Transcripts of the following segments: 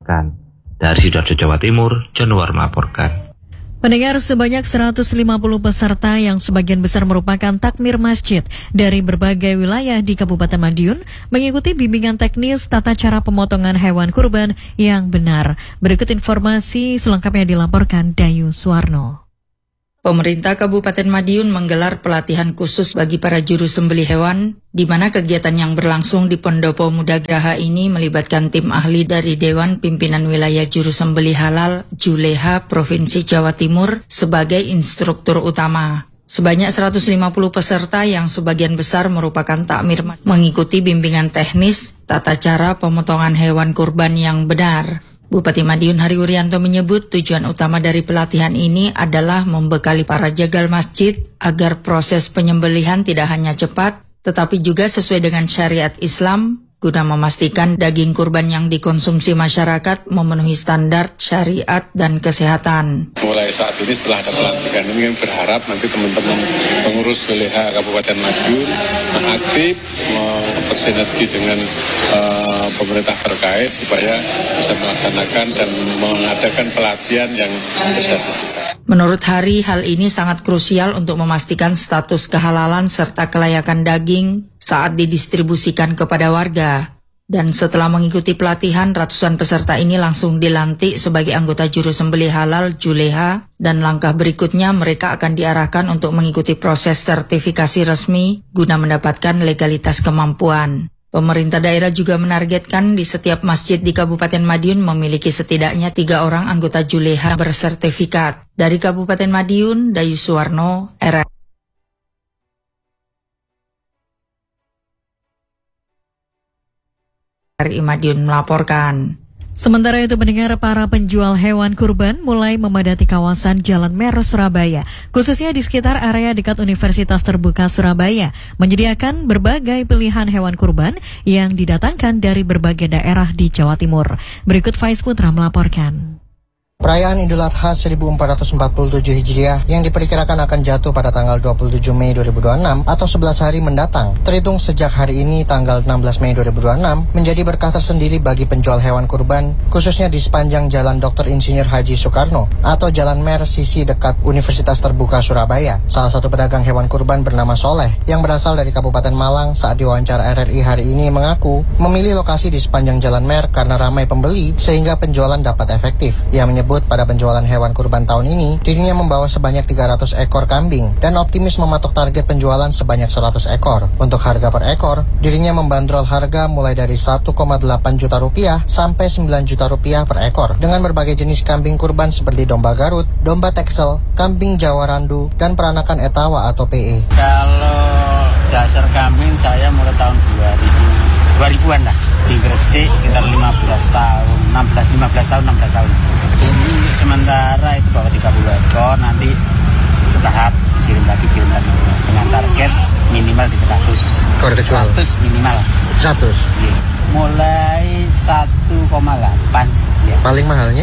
melaporkan. Dari Sidoarjo, Jawa Timur, Januar melaporkan. Pendengar, sebanyak 150 peserta yang sebagian besar merupakan takmir masjid dari berbagai wilayah di Kabupaten Madiun mengikuti bimbingan teknis tata cara pemotongan hewan kurban yang benar. Berikut informasi selengkapnya dilaporkan Dayu Suwarno. Pemerintah Kabupaten Madiun menggelar pelatihan khusus bagi para juru sembelih hewan, di mana kegiatan yang berlangsung di Pendopo Muda Graha ini melibatkan tim ahli dari Dewan Pimpinan Wilayah Juru Sembelih Halal Juleha Provinsi Jawa Timur sebagai instruktur utama. Sebanyak 150 peserta yang sebagian besar merupakan takmir mengikuti bimbingan teknis tata cara pemotongan hewan kurban yang benar. Bupati Madiun Hari Wuryanto menyebut tujuan utama dari pelatihan ini adalah membekali para jagal masjid agar proses penyembelihan tidak hanya cepat, tetapi juga sesuai dengan syariat Islam, guna memastikan daging kurban yang dikonsumsi masyarakat memenuhi standar syariat dan kesehatan. Mulai saat ini setelah ada pelantikan ini berharap nanti teman-teman pengurus Juleha Kabupaten Madiun aktif bersinergi dengan pemerintah terkait supaya bisa melaksanakan dan mengadakan pelatihan yang bersertifikat. Menurut Hari, hal ini sangat krusial untuk memastikan status kehalalan serta kelayakan daging saat didistribusikan kepada warga. Dan setelah mengikuti pelatihan, ratusan peserta ini langsung dilantik sebagai anggota juru sembelih halal Juleha, dan langkah berikutnya mereka akan diarahkan untuk mengikuti proses sertifikasi resmi guna mendapatkan legalitas kemampuan. Pemerintah daerah juga menargetkan di setiap masjid di Kabupaten Madiun memiliki setidaknya 3 orang anggota Juleha bersertifikat. Dari Kabupaten Madiun, Dayu Suwarno, RRI Madiun melaporkan. Sementara itu, pendengar, para penjual hewan kurban mulai memadati kawasan Jalan Mer Surabaya, khususnya di sekitar area dekat Universitas Terbuka Surabaya, menyediakan berbagai pilihan hewan kurban yang didatangkan dari berbagai daerah di Jawa Timur. Berikut Faiz Putra melaporkan. Perayaan Idul Adha 1447 Hijriah yang diperkirakan akan jatuh pada tanggal 27 Mei 2026 atau 11 hari mendatang, terhitung sejak hari ini tanggal 16 Mei 2026, menjadi berkah tersendiri bagi penjual hewan kurban, khususnya di sepanjang Jalan Dr. Insinyur Haji Soekarno atau Jalan Mer sisi dekat Universitas Terbuka Surabaya. Salah satu pedagang hewan kurban bernama Soleh yang berasal dari Kabupaten Malang saat diwawancara RRI hari ini mengaku memilih lokasi di sepanjang Jalan Mer karena ramai pembeli sehingga penjualan dapat efektif. Ia menyebut pada penjualan hewan kurban tahun ini, dirinya membawa sebanyak 300 ekor kambing dan optimis mematok target penjualan sebanyak 100 ekor. Untuk harga per ekor, dirinya membandrol harga mulai dari 1,8 juta rupiah sampai 9 juta rupiah per ekor dengan berbagai jenis kambing kurban seperti domba Garut, domba Texel, kambing Jawa Randu, dan peranakan Etawa atau PE. Kalau dasar kambing saya mulai tahun 2000-an lah. Di Gresik sekitar 15 tahun, 16 tahun. Ini sementara itu bawa 30 ekor, nanti setahap kirim lagi dengan target minimal di 100. Ekor kejual? 100 minimal. 100? Iya. Mulai 1,8. Ya. Paling mahalnya?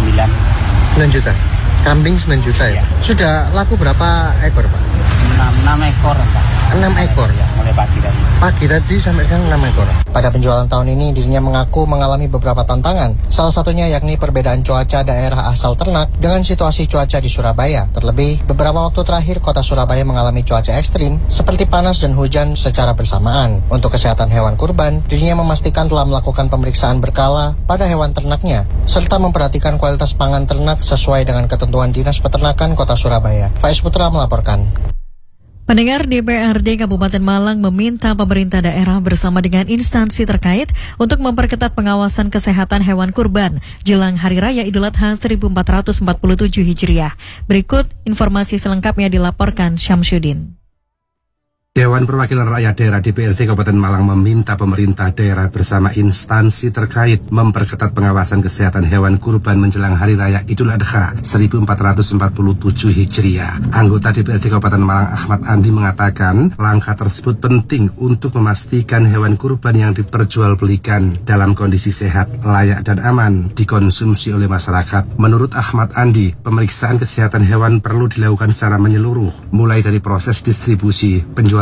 9 juta? Kambing 9 juta ya? Sudah laku berapa ekor, Pak? 6 ekor, Pak. 6 ekor? Ya, mulai pagi tadi. Pagi tadi sampai sekarang 6 ekor. Pada penjualan tahun ini dirinya mengaku mengalami beberapa tantangan. Salah satunya yakni perbedaan cuaca daerah asal ternak dengan situasi cuaca di Surabaya. Terlebih, beberapa waktu terakhir kota Surabaya mengalami cuaca ekstrim seperti panas dan hujan secara bersamaan. Untuk kesehatan hewan kurban, dirinya memastikan telah melakukan pemeriksaan berkala pada hewan ternaknya, serta memperhatikan kualitas pangan ternak sesuai dengan ketentuan Dinas Peternakan Kota Surabaya. Faiz Putra melaporkan. Pendengar, DPRD Kabupaten Malang meminta pemerintah daerah bersama dengan instansi terkait untuk memperketat pengawasan kesehatan hewan kurban jelang Hari Raya Idul Adha 1447 Hijriah. Berikut informasi selengkapnya dilaporkan Syamsuddin. Dewan Perwakilan Rakyat Daerah DPRD Kabupaten Malang meminta pemerintah daerah bersama instansi terkait memperketat pengawasan kesehatan hewan kurban menjelang Hari Raya Idul Adha 1447 Hijriah. Anggota DPRD Kabupaten Malang Ahmad Andi mengatakan langkah tersebut penting untuk memastikan hewan kurban yang diperjualbelikan dalam kondisi sehat, layak dan aman dikonsumsi oleh masyarakat. Menurut Ahmad Andi, pemeriksaan kesehatan hewan perlu dilakukan secara menyeluruh, mulai dari proses distribusi, penjualan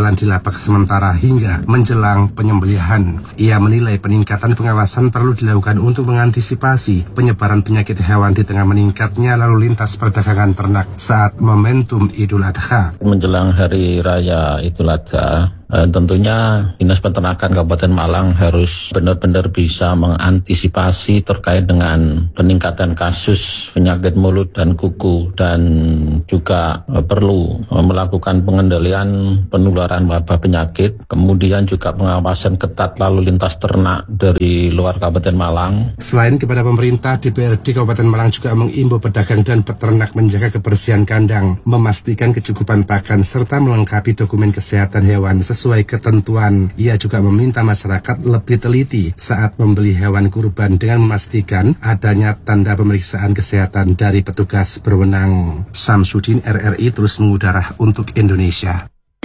penjualan di lapak sementara hingga menjelang penyembelihan. Ia menilai peningkatan pengawasan perlu dilakukan untuk mengantisipasi penyebaran penyakit hewan di tengah meningkatnya lalu lintas perdagangan ternak saat momentum Idul Adha. Menjelang Hari Raya Idul Adha, tentunya Dinas Peternakan Kabupaten Malang harus benar-benar bisa mengantisipasi terkait dengan peningkatan kasus penyakit mulut dan kuku, dan juga perlu melakukan pengendalian penularan wabah penyakit, kemudian juga pengawasan ketat lalu lintas ternak dari luar Kabupaten Malang. Selain kepada pemerintah, DPRD Kabupaten Malang juga mengimbau pedagang dan peternak menjaga kebersihan kandang, memastikan kecukupan pakan, serta melengkapi dokumen kesehatan hewan sesuai ketentuan. Ia juga meminta masyarakat lebih teliti saat membeli hewan kurban dengan memastikan adanya tanda pemeriksaan kesehatan dari petugas berwenang. Samsudin, RRI terus mengudara untuk Indonesia.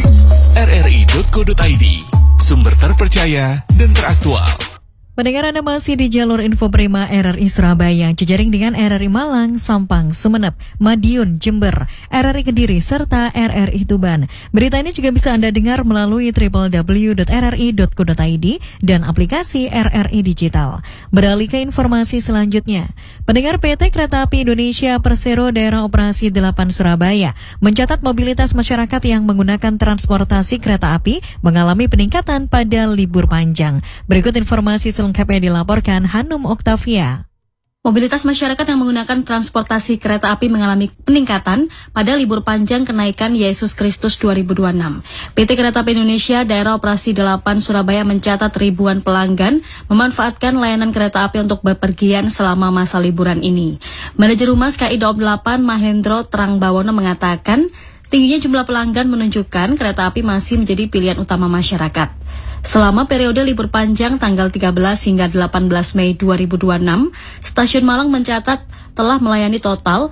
rri.co.id, sumber terpercaya dan teraktual. Pendengar, Anda masih di jalur info Prima RRI Surabaya, jejaring dengan RRI Malang, Sampang, Sumeneb, Madiun, Jember, RRI Kediri, serta RRI Tuban. Berita ini juga bisa Anda dengar melalui www.rri.co.id dan aplikasi RRI Digital. Beralih ke informasi selanjutnya. Pendengar, PT Kereta Api Indonesia Persero Daerah Operasi 8 Surabaya mencatat mobilitas masyarakat yang menggunakan transportasi kereta api mengalami peningkatan pada libur panjang. Berikut informasi lengkapnya dilaporkan Hanum Oktavia. Mobilitas masyarakat yang menggunakan transportasi kereta api mengalami peningkatan pada libur panjang kenaikan Yesus Kristus 2026. PT Kereta Api Indonesia Daerah Operasi 8 Surabaya mencatat ribuan pelanggan memanfaatkan layanan kereta api untuk bepergian selama masa liburan ini. Manajer Humas KAI Daob 8 Mahendro Trangbawono mengatakan, tingginya jumlah pelanggan menunjukkan kereta api masih menjadi pilihan utama masyarakat. Selama periode libur panjang tanggal 13 hingga 18 Mei 2026, Stasiun Malang mencatat telah melayani total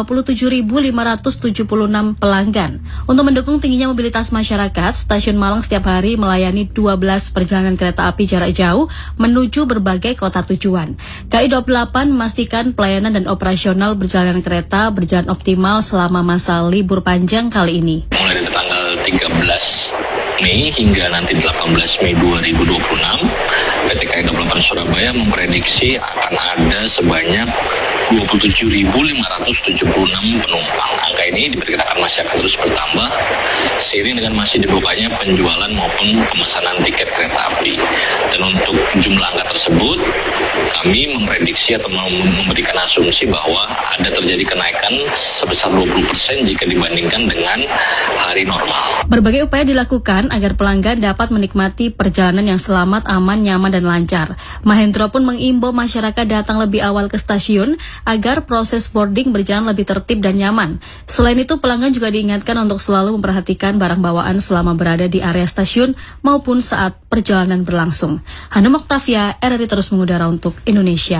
27.576 pelanggan. Untuk mendukung tingginya mobilitas masyarakat, Stasiun Malang setiap hari melayani 12 perjalanan kereta api jarak jauh menuju berbagai kota tujuan. KAI Daob 8 memastikan pelayanan dan operasional perjalanan kereta berjalan optimal selama masa libur panjang kali ini. Mulai dari tanggal 13 Mei hingga nanti 18 Mei 2026, PT KAI Daob 8 Surabaya memprediksi akan ada sebanyak 27.576 penumpang. Angka ini diperkirakan masih akan terus bertambah seiring dengan masih dibukanya penjualan maupun pemesanan tiket kereta api. Dan untuk jumlah angka tersebut, kami memprediksi atau memberikan asumsi bahwa ada terjadi kenaikan sebesar 20% jika dibandingkan dengan hari normal. Berbagai upaya dilakukan agar pelanggan dapat menikmati perjalanan yang selamat, aman, nyaman, dan lancar. Mahendro pun mengimbau masyarakat datang lebih awal ke stasiun agar proses boarding berjalan lebih tertib dan nyaman. Selain itu, pelanggan juga diingatkan untuk selalu memperhatikan barang bawaan selama berada di area stasiun maupun saat perjalanan berlangsung. Hanum Oktavia, RRI terus mengudara untuk Indonesia.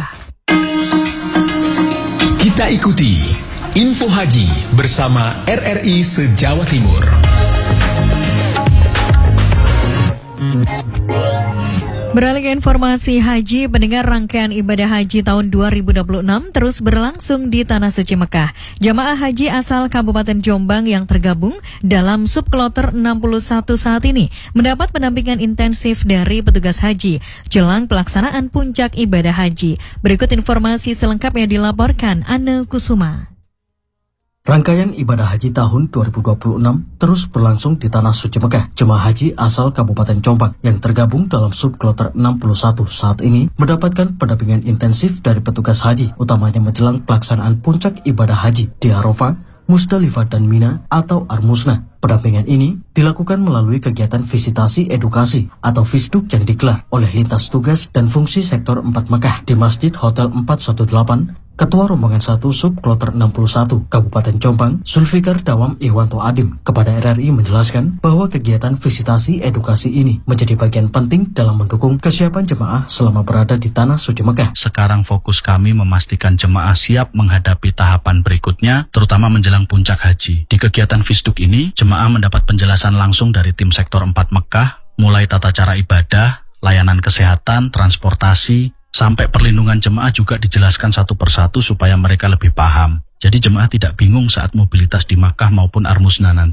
Kita ikuti Info Haji bersama RRI se-Jawa Timur. Beralih ke informasi haji, pendengar, rangkaian ibadah haji tahun 2026 terus berlangsung di Tanah Suci Mekah. Jamaah haji asal Kabupaten Jombang yang tergabung dalam subkloter 61 saat ini mendapat pendampingan intensif dari petugas haji jelang pelaksanaan puncak ibadah haji. Berikut informasi selengkapnya dilaporkan Anne Kusuma. Rangkaian ibadah haji tahun 2026 terus berlangsung di Tanah Suci Mekah. Jemaah haji asal Kabupaten Jombang yang tergabung dalam subkloter 61 saat ini mendapatkan pendampingan intensif dari petugas haji, utamanya menjelang pelaksanaan puncak ibadah haji di Arafah, Musdalifah, dan Mina atau Armusna. Pendampingan ini dilakukan melalui kegiatan visitasi edukasi atau Visduk yang digelar oleh lintas tugas dan fungsi sektor 4 Mekah di Masjid Hotel 418. Ketua Rombongan 1 Subkloter 61 Kabupaten Jombang, Zulfikar Dawam Ihwanto Adim, kepada RRI menjelaskan bahwa kegiatan visitasi edukasi ini menjadi bagian penting dalam mendukung kesiapan jemaah selama berada di Tanah Suci Mekah. Sekarang fokus kami memastikan jemaah siap menghadapi tahapan berikutnya, terutama menjelang puncak haji. Di kegiatan Visduk ini, jemaah mendapat penjelasan langsung dari tim sektor 4 Mekah, mulai tata cara ibadah, layanan kesehatan, transportasi, sampai perlindungan jemaah juga dijelaskan satu persatu supaya mereka lebih paham. Jadi jemaah tidak bingung saat mobilitas di Makkah maupun Armusna nanti.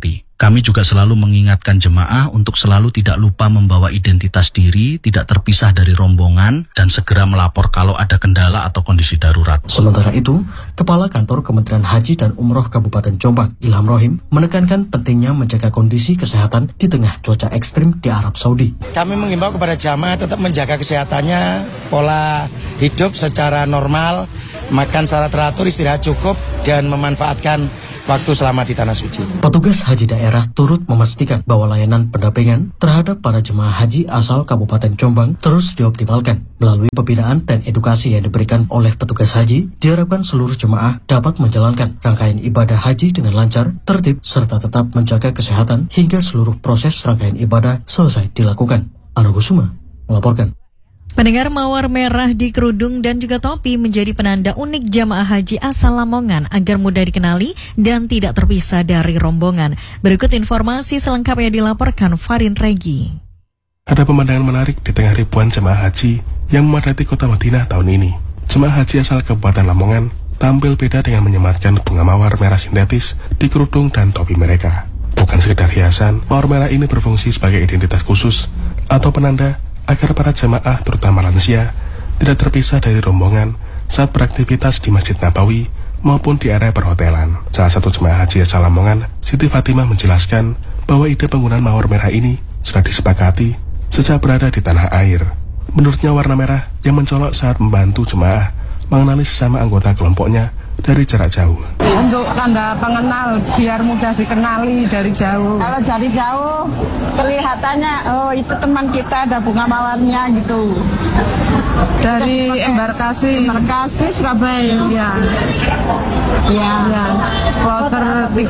Kami juga selalu mengingatkan jemaah untuk selalu tidak lupa membawa identitas diri, tidak terpisah dari rombongan, dan segera melapor kalau ada kendala atau kondisi darurat. Sementara itu, Kepala Kantor Kementerian Haji dan Umroh Kabupaten Jombang, Ilham Rohim, menekankan pentingnya menjaga kondisi kesehatan di tengah cuaca ekstrim di Arab Saudi. Kami mengimbau kepada jamaah tetap menjaga kesehatannya, pola hidup secara normal, makan secara teratur, istirahat cukup, dan memanfaatkan waktu selama di Tanah Suci. Petugas haji daerah turut memastikan bahwa layanan pendampingan terhadap para jemaah haji asal Kabupaten Jombang terus dioptimalkan. Melalui pembinaan dan edukasi yang diberikan oleh petugas haji, diharapkan seluruh jemaah dapat menjalankan rangkaian ibadah haji dengan lancar, tertib, serta tetap menjaga kesehatan hingga seluruh proses rangkaian ibadah selesai dilakukan. Anogusuma melaporkan. Pendengar, mawar merah di kerudung dan juga topi menjadi penanda unik jamaah haji asal Lamongan agar mudah dikenali dan tidak terpisah dari rombongan. Berikut informasi selengkapnya dilaporkan Farin Regi. Ada pemandangan menarik di tengah ribuan jemaah haji yang memadati kota Madinah tahun ini. Jemaah haji asal Kabupaten Lamongan tampil beda dengan menyematkan bunga mawar merah sintetis di kerudung dan topi mereka. Bukan sekedar hiasan, mawar merah ini berfungsi sebagai identitas khusus atau penanda agar para jemaah, terutama lansia, tidak terpisah dari rombongan saat beraktivitas di Masjid Nabawi maupun di area perhotelan. Salah satu jemaah haji asal Lamongan, Siti Fatimah, menjelaskan bahwa ide penggunaan mawar merah ini sudah disepakati sejak berada di tanah air. Menurutnya warna merah yang mencolok saat membantu jemaah mengenali sesama anggota kelompoknya dari jarak jauh. Untuk tanda pengenal biar mudah dikenali dari jauh. Kalau dari jauh kelihatannya, oh itu teman kita, ada bunga mawarnya gitu. Dari embarkasi Surabaya. Ya. Ya. Kloter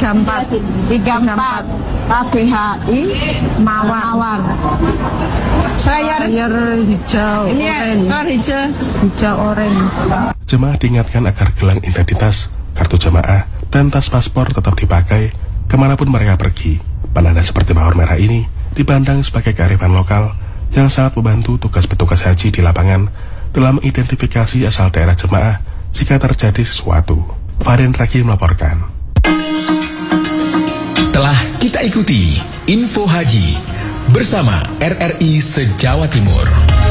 34 KBHI mawar. Sayur hijau. Ini sayur hijau oranye. Jemaah diingatkan agar gelang identitas, kartu jemaah, dan tas paspor tetap dipakai kemanapun mereka pergi. Penanda seperti mawar merah ini dipandang sebagai kearifan lokal yang sangat membantu tugas petugas haji di lapangan dalam identifikasi asal daerah jemaah jika terjadi sesuatu. Farin Ragi melaporkan. Telah kita ikuti Info Haji bersama RRI se-Jawa Timur.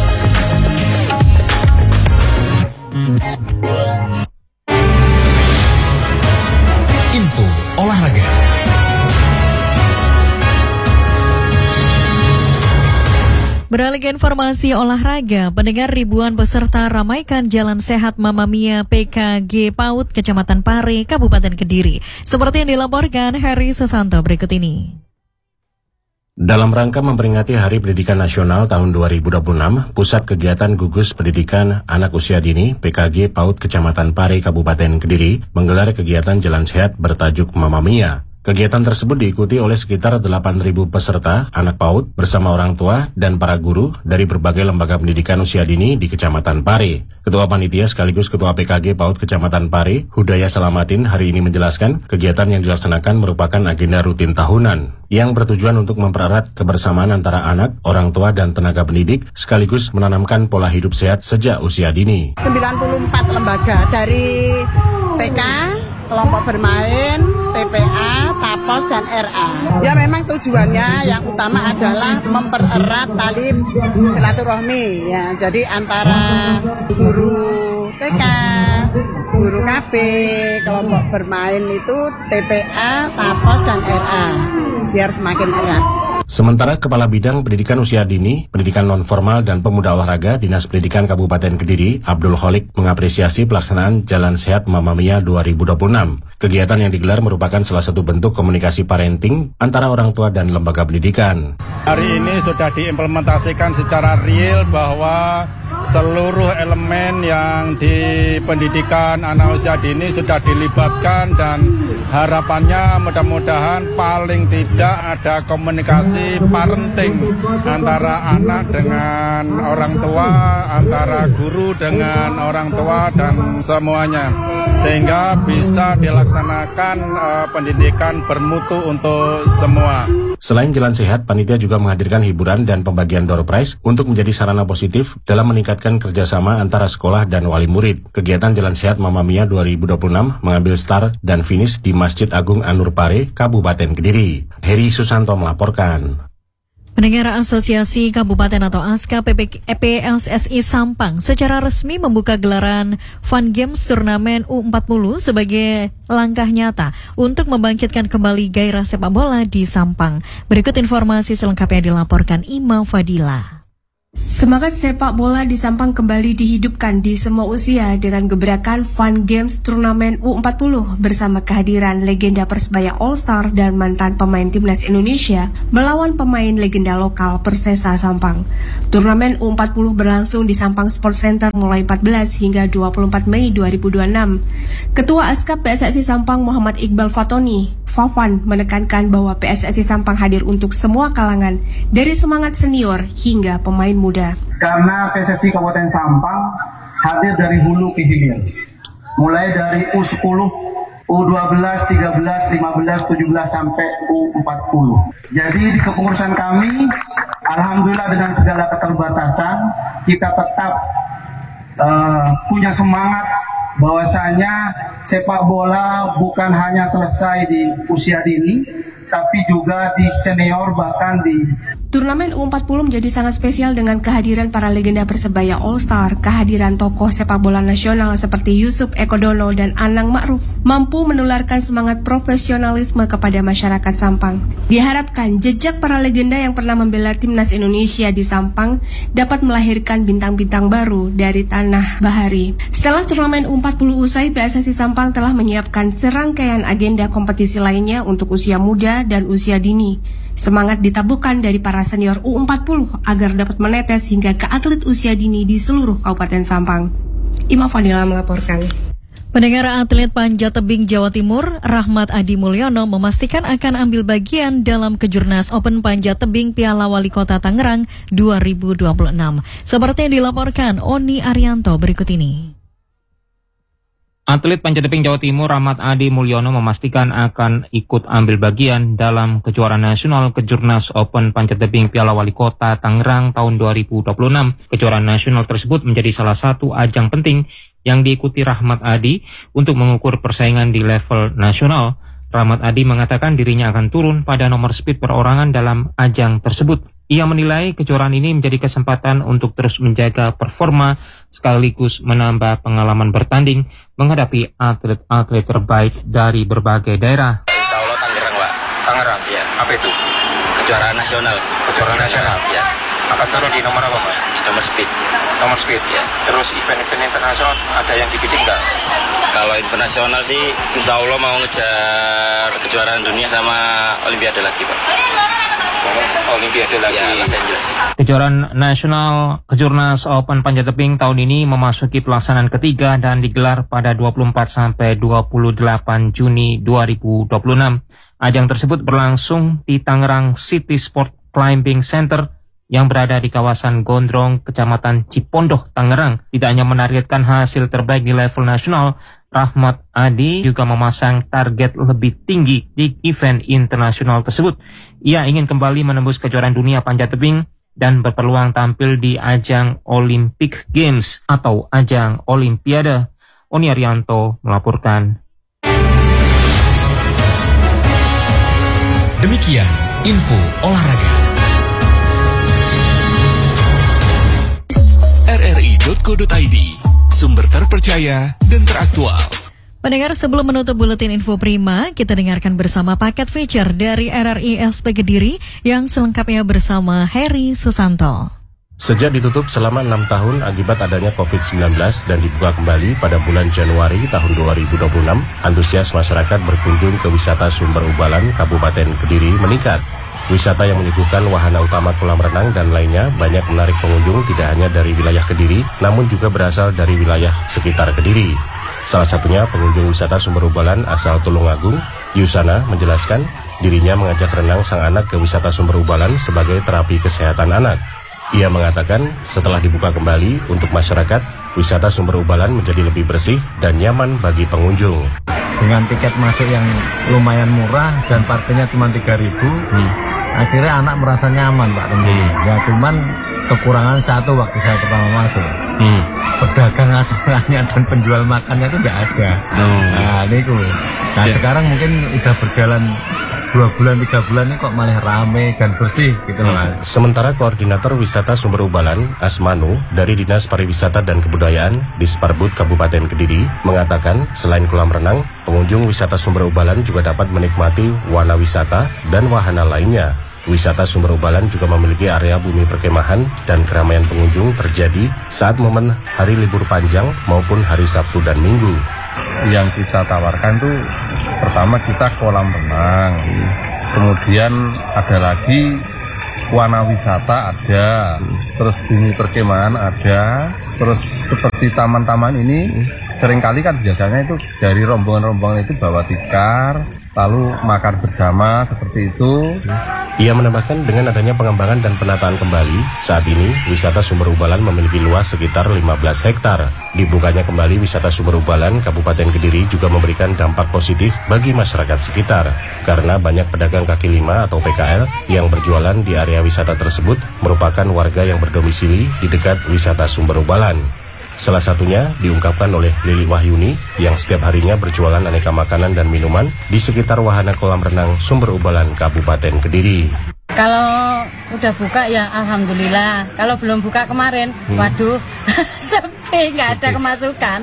Info olahraga. Beralih ke informasi olahraga, pendengar, ribuan peserta ramaikan Jalan Sehat Mama Mia PKG PAUD Kecamatan Pare, Kabupaten Kediri. Seperti yang dilaporkan Heri Susanto berikut ini. Dalam rangka memperingati Hari Pendidikan Nasional tahun 2026, Pusat Kegiatan Gugus Pendidikan Anak Usia Dini PKG PAUD Kecamatan Pare, Kabupaten Kediri menggelar kegiatan Jalan Sehat bertajuk Mama Mia. Kegiatan tersebut diikuti oleh sekitar 8.000 peserta anak PAUD bersama orang tua dan para guru dari berbagai lembaga pendidikan usia dini di Kecamatan Pare. Ketua Panitia sekaligus Ketua PKG PAUD Kecamatan Pare, Hudaya Salamatin, hari ini menjelaskan kegiatan yang dilaksanakan merupakan agenda rutin tahunan yang bertujuan untuk mempererat kebersamaan antara anak, orang tua, dan tenaga pendidik sekaligus menanamkan pola hidup sehat sejak usia dini. 94 lembaga dari TK, kelompok bermain, TPA, TAPOS, dan RA. Ya memang tujuannya yang utama adalah mempererat tali silaturahmi. Ya, jadi antara guru TK, guru KB, kelompok bermain itu TPA, TAPOS, dan RA. Biar semakin erat. Sementara Kepala Bidang Pendidikan Usia Dini, Pendidikan Non-Formal dan Pemuda Olahraga Dinas Pendidikan Kabupaten Kediri, Abdul Kholik, mengapresiasi pelaksanaan Jalan Sehat Mama Mia 2026. Kegiatan yang digelar merupakan salah satu bentuk komunikasi parenting antara orang tua dan lembaga pendidikan. Hari ini sudah diimplementasikan secara real bahwa seluruh elemen yang di pendidikan anak usia dini sudah dilibatkan, dan harapannya mudah-mudahan paling tidak ada komunikasi parenting antara anak dengan orang tua, antara guru dengan orang tua, dan semuanya, sehingga bisa dilaksanakan pendidikan bermutu untuk semua. Selain jalan sehat, panitia juga menghadirkan hiburan dan pembagian door prize untuk menjadi sarana positif dalam meningkatkan kerjasama antara sekolah dan wali murid. Kegiatan Jalan Sehat Mamma Mia 2026 mengambil start dan finish di Masjid Agung An-Nur Pare, Kabupaten Kediri. Heri Susanto melaporkan. Pendengar Asosiasi Kabupaten atau ASKA PSSI Sampang secara resmi membuka gelaran Fun Games Turnamen U40 sebagai langkah nyata untuk membangkitkan kembali gairah sepak bola di Sampang. Berikut informasi selengkapnya dilaporkan Ima Fadila. Semangat sepak bola di Sampang kembali dihidupkan di semua usia dengan gebrakan Fun Games Turnamen U40 bersama kehadiran legenda Persebaya All-Star dan mantan pemain Timnas Indonesia melawan pemain legenda lokal Persesa Sampang. Turnamen U40 berlangsung di Sampang Sports Center mulai 14 hingga 24 Mei 2026. Ketua ASKA PSSI Sampang Muhammad Iqbal Fatoni, Fafan, menekankan bahwa PSSI Sampang hadir untuk semua kalangan dari semangat senior hingga pemain muda. Karena PSSI Kabupaten Sampang hadir dari hulu ke hilir, mulai dari U10, U12, 13, 15, 17 sampai U40. Jadi di kepengurusan kami, alhamdulillah dengan segala keterbatasan, kita tetap punya semangat bahwasanya sepak bola bukan hanya selesai di usia dini, tapi juga di senior bahkan di Turnamen U40 menjadi sangat spesial dengan kehadiran para legenda Persebaya All-Star, kehadiran tokoh sepak bola nasional seperti Yusuf Ekodono dan Anang Ma'ruf mampu menularkan semangat profesionalisme kepada masyarakat Sampang. Diharapkan jejak para legenda yang pernah membela Timnas Indonesia di Sampang dapat melahirkan bintang-bintang baru dari tanah bahari. Setelah turnamen U40 usai, PSSI Sampang telah menyiapkan serangkaian agenda kompetisi lainnya untuk usia muda dan usia dini. Semangat ditabuhkan dari para senior U40 agar dapat menetes hingga ke atlet usia dini di seluruh Kabupaten Sampang. Ima Fadila melaporkan. Pendengar, atlet panjat tebing Jawa Timur, Rahmat Adi Mulyono memastikan akan ambil bagian dalam Kejurnas Open Panjat Tebing Piala Wali Kota Tangerang 2026. Seperti yang dilaporkan Oni Arianto berikut ini. Atlet panjat tebing Jawa Timur Rahmat Adi Mulyono memastikan akan ikut ambil bagian dalam kejuaraan nasional Kejurnas Open Panjat Tebing Piala Wali Kota Tangerang tahun 2026. Kejuaraan nasional tersebut menjadi salah satu ajang penting yang diikuti Rahmat Adi untuk mengukur persaingan di level nasional. Rahmat Adi mengatakan dirinya akan turun pada nomor speed perorangan dalam ajang tersebut. Ia menilai kejuaraan ini menjadi kesempatan untuk terus menjaga performa sekaligus menambah pengalaman bertanding menghadapi atlet-atlet terbaik dari berbagai daerah. Insya Allah Tangerang, Pak. Tangerang, ya. Apa itu? Kejuaraan nasional. Kejuaraan nasional, ya. Akan turun di nomor apa, Pak? Nomor speed. Nomor speed, ya. Terus event-event internasional ada yang dibidik nggak? Kalau internasional sih, insya Allah mau ngejar kejuaraan dunia sama Olimpiade lagi, Pak. Olimpiade lagi ya, Los Angeles. Kejuaraan nasional Kejurnas Open Panjat Tebing tahun ini memasuki pelaksanaan ketiga dan digelar pada 24 sampai 28 Juni 2026. Ajang tersebut berlangsung di Tangerang City Sport Climbing Center yang berada di kawasan Gondrong, Kecamatan Cipondoh, Tangerang. Tidak hanya menargetkan hasil terbaik di level nasional, Rahmat Adi juga memasang target lebih tinggi di event internasional tersebut. Ia ingin kembali menembus kejuaraan dunia panjat tebing dan berpeluang tampil di ajang Olympic Games atau ajang Olimpiade. Oni Arianto melaporkan. Demikian info olahraga. RRI.co.id, sumber terpercaya dan teraktual. Pendengar, sebelum menutup buletin info prima, kita dengarkan bersama paket feature dari RRI SP Kediri yang selengkapnya bersama Heri Susanto. Sejak ditutup selama 6 tahun akibat adanya COVID-19 dan dibuka kembali pada bulan Januari tahun 2026, antusias masyarakat berkunjung ke wisata Sumber Ubalan, Kabupaten Kediri meningkat. Wisata yang menyuguhkan wahana utama kolam renang dan lainnya banyak menarik pengunjung tidak hanya dari wilayah Kediri, namun juga berasal dari wilayah sekitar Kediri. Salah satunya pengunjung wisata Sumber Ubalan asal Tulungagung, Yusana, menjelaskan dirinya mengajak renang sang anak ke wisata Sumber Ubalan sebagai terapi kesehatan anak. Ia mengatakan setelah dibuka kembali untuk masyarakat, wisata Sumber Ubalan menjadi lebih bersih dan nyaman bagi pengunjung. Dengan tiket masuk yang lumayan murah dan parkirnya cuma 3.000, Akhirnya anak merasa nyaman Pak Temui. Ya cuman kekurangan satu waktu saya pertama masuk. Pedagang asuransinya dan penjual makannya itu nggak ada. Nah itu. Nah sekarang mungkin udah berjalan 2 bulan 3 bulan ini kok malah rame dan bersih gitu loh. Sementara Koordinator Wisata Sumber Ubalan Asmanu dari Dinas Pariwisata dan Kebudayaan Disparbud Kabupaten Kediri mengatakan selain kolam renang, pengunjung wisata Sumber Ubalan juga dapat menikmati warna wisata dan wahana lainnya. Wisata Sumber Ubalan juga memiliki area bumi perkemahan dan keramaian pengunjung terjadi saat momen hari libur panjang maupun hari Sabtu dan Minggu. Yang kita tawarkan tuh pertama kita kolam renang, kemudian ada lagi warna wisata ada, terus bumi perkemahan ada, terus seperti taman-taman ini seringkali kan biasanya itu dari rombongan-rombongan itu bawa tikar, lalu makan bersama seperti itu. Ia menambahkan dengan adanya pengembangan dan penataan kembali, saat ini wisata Sumber Ubalan memiliki luas sekitar 15 hektar. Dibukanya kembali wisata Sumber Ubalan, Kabupaten Kediri juga memberikan dampak positif bagi masyarakat sekitar. Karena banyak pedagang kaki lima atau PKL yang berjualan di area wisata tersebut merupakan warga yang berdomisili di dekat wisata Sumber Ubalan. Salah satunya diungkapkan oleh Lili Wahyuni yang setiap harinya berjualan aneka makanan dan minuman di sekitar wahana kolam renang Sumber Ubalan Kabupaten Kediri. Kalau udah buka ya alhamdulillah. Kalau belum buka kemarin, waduh, sepi, nggak ada kemasukan.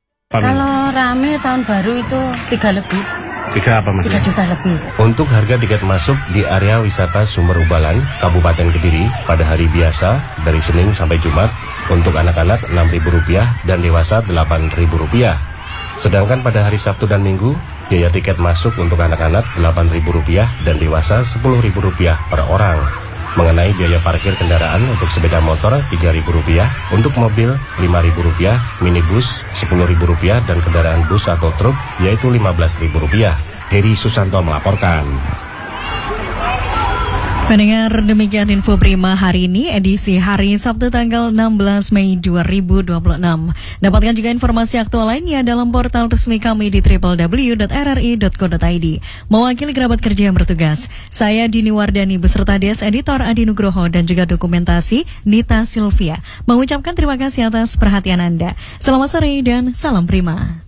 Kalau rame tahun baru itu 3 lebih. 3 apa Mas? 3 juta lebih. Untuk harga tiket masuk di area wisata Sumber Ubalan Kabupaten Kediri pada hari biasa dari Senin sampai Jumat untuk anak-anak Rp6.000 dan dewasa Rp8.000. Sedangkan pada hari Sabtu dan Minggu, biaya tiket masuk untuk anak-anak Rp8.000 dan dewasa Rp10.000 per orang. Mengenai biaya parkir kendaraan untuk sepeda motor Rp3.000, untuk mobil Rp5.000, minibus Rp10.000 dan kendaraan bus atau truk yaitu Rp15.000. Heri Susanto melaporkan. Pendengar, demikian info Prima hari ini, edisi hari Sabtu tanggal 16 Mei 2026. Dapatkan juga informasi aktual lainnya dalam portal resmi kami di www.rri.co.id. Mewakili kerabat kerja yang bertugas, saya Dini Wardani beserta DS Editor Adi Nugroho dan juga dokumentasi Nita Silvia mengucapkan terima kasih atas perhatian Anda. Selamat sore dan salam Prima.